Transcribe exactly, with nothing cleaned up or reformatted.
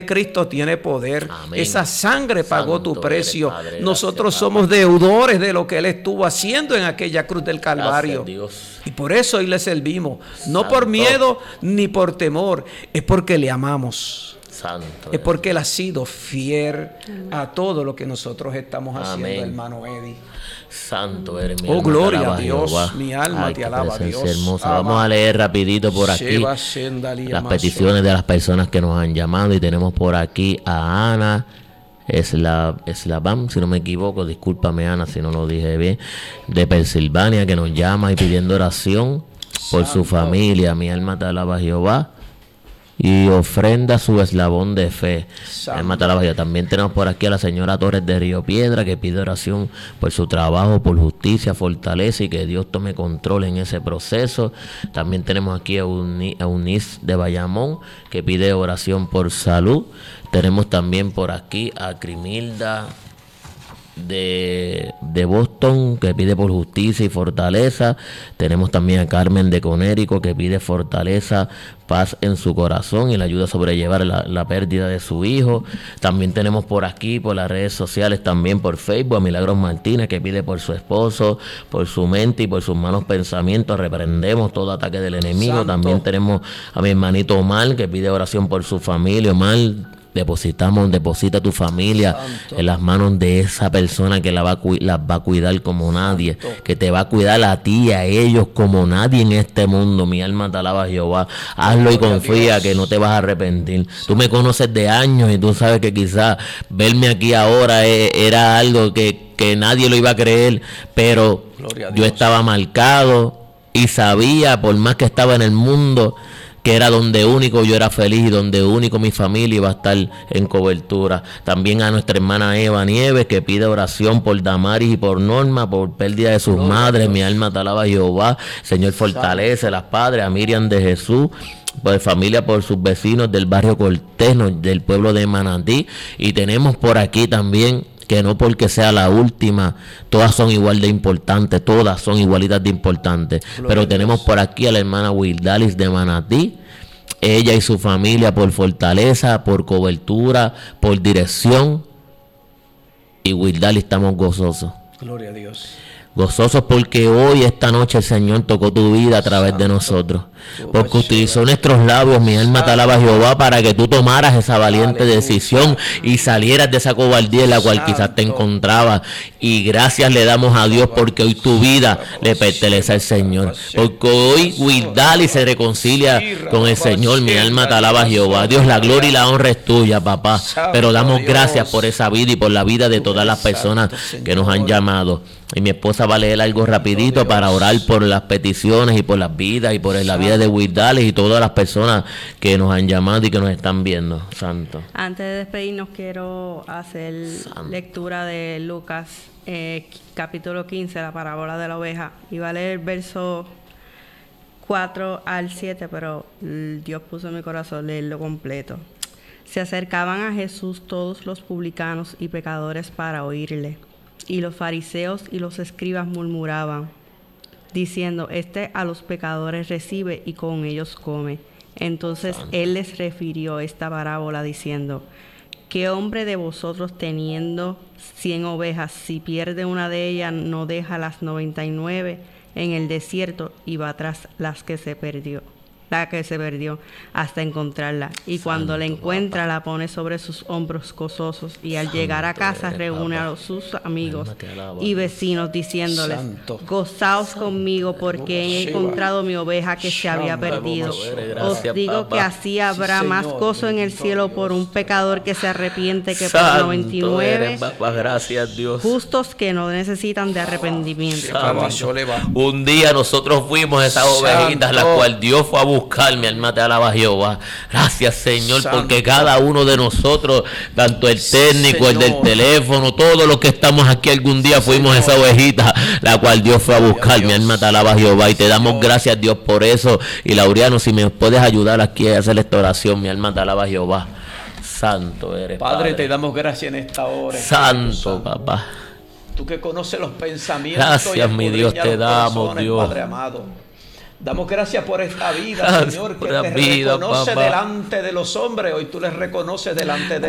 Cristo tiene poder. Amén. Esa sangre pagó Santo tu precio. eres, Padre. Nosotros Gracias, somos Padre. deudores de lo que Él estuvo haciendo en aquella cruz del Calvario. Gracias, Dios. Y por eso hoy le servimos. No Santo. por miedo ni por temor. Es porque le amamos. Santo. Es porque Él ha sido fiel a todo lo que nosotros estamos haciendo, Amén. hermano Eddie. Santo eres mi Oh, alma, gloria te alaba a Dios, Jehová. mi alma Ay, te qué alaba, presencia Dios. hermosa. Ama. Vamos a leer rapidito por aquí Sheba, Shendali, las Amazo. peticiones de las personas que nos han llamado, y tenemos por aquí a Ana Eslabam, si no me equivoco, discúlpame Ana si no lo dije bien, de Pensilvania, que nos llama y pidiendo oración por su Santo. familia. Mi alma te alaba Jehová, y ofrenda su eslabón de fe. Santo. Mi alma te alaba Jehová. También tenemos por aquí a la señora Torres de Río Piedra, que pide oración por su trabajo, por justicia, fortaleza, y que Dios tome control en ese proceso. También tenemos aquí a, Uni, a Unis de Bayamón, que pide oración por salud. Tenemos también por aquí a Crimilda de, de Boston, que pide por justicia y fortaleza. Tenemos también a Carmen de Conérico, que pide fortaleza, paz en su corazón y la ayuda a sobrellevar la, la pérdida de su hijo. También tenemos por aquí, por las redes sociales, también por Facebook, a Milagros Martínez, que pide por su esposo, por su mente y por sus malos pensamientos. Reprendemos todo ataque del enemigo. Santo. También tenemos a mi hermanito Omar, que pide oración por su familia. Omar, depositamos, deposita tu familia Santo. en las manos de esa persona que la va a, cu- las va a cuidar como nadie, Santo. que te va a cuidar a ti y a ellos como nadie en este mundo. Mi alma te alaba Jehová. Hazlo y Gloria a confía Dios. que no te vas a arrepentir. Tú me conoces de años y tú sabes que quizás verme aquí ahora eh, era algo que, que nadie lo iba a creer, pero Gloria a yo Dios. estaba marcado y sabía, por más que estaba en el mundo, que era donde único yo era feliz y donde único mi familia iba a estar en cobertura. También a nuestra hermana Eva Nieves, que pide oración por Damaris y por Norma, por pérdida de sus Gloria a madres. Dios. Mi alma te alaba Jehová. Señor, fortalece las padres, a Miriam de Jesús, por familia, por sus vecinos del barrio Cortés, no, del pueblo de Manatí. Y tenemos por aquí también, que no porque sea la última, todas son igual de importantes, todas son igualitas de importantes. Gloria Pero a tenemos Dios. por aquí a la hermana Wildalis de Manatí, ella y su familia por fortaleza, por cobertura, por dirección. Y Wildalis, estamos gozosos. Gloria a Dios. Gozosos porque hoy, esta noche, el Señor tocó tu vida a través de nosotros. Porque utilizó nuestros labios, mi alma te alaba Jehová, para que tú tomaras esa valiente Aleluya. decisión y salieras de esa cobardía en la cual quizás te Santo. encontrabas. Y gracias le damos a Dios porque hoy tu vida le pertenece al Señor. Porque hoy Wildali se reconcilia con el Señor, mi alma te alaba Jehová. Dios, la gloria y la honra es tuya, papá. Pero damos gracias por esa vida y por la vida de todas las personas que nos han llamado. Y mi esposa va a leer algo rapidito para orar por las peticiones y por las vidas y por la vida de Wildales y todas las personas que nos han llamado y que nos están viendo. Santo. Antes de despedirnos, quiero hacer Santo. lectura de Lucas, eh, capítulo quince, la parábola de la oveja. Iba a leer el verso cuatro al siete, pero mm, Dios puso en mi corazón leerlo completo. Se acercaban a Jesús todos los publicanos y pecadores para oírle. Y los fariseos y los escribas murmuraban, diciendo, este a los pecadores recibe y con ellos come. Entonces Santo. él les refirió esta parábola diciendo, ¿qué hombre de vosotros teniendo cien ovejas, si pierde una de ellas, no deja las noventa y nueve en el desierto y va tras las que se perdió? la que se perdió, hasta encontrarla. Y Santo, cuando la encuentra, papá. la pone sobre sus hombros gozosos. Y al Santo llegar a casa, eres, reúne papá. a los- sus amigos Alma te alaba, y Dios. vecinos, diciéndoles, Santo. gozaos conmigo, porque he Shiva. encontrado mi oveja que se había Shamba, perdido. Gracias, Os digo papá. que así habrá Sí, más Señor, gozo en el bendito cielo Dios. por un pecador que se arrepiente que por Santo noventa y nueve eres, papá. Gracias, Dios. justos que no necesitan de arrepentimiento. Caballo le va. Un día nosotros fuimos esas Santo. ovejitas, la cual Dios fue a buscar. Mi alma te alaba Jehová. Gracias, Señor, Santo. porque cada uno de nosotros, tanto el técnico, el del Señor. teléfono, todos los que estamos aquí algún día fuimos Señor. esa ovejita, la cual Dios fue a Gloria a buscar. Mi Dios. alma te alaba Jehová y te damos Señor. gracias, Dios, por eso. Y Laureano, si me puedes ayudar aquí a hacer esta oración, mi alma te alaba Jehová. Santo eres, Padre, Padre. te damos gracias en esta hora. Santo, papá. Tú que conoces los pensamientos. Gracias, y mi Dios, escudriñas te los damos, corazones, Dios. Padre amado. Damos gracias por esta vida, Gracias Señor, que por la te vida, reconoce papá. delante de los hombres. Hoy tú les reconoces delante de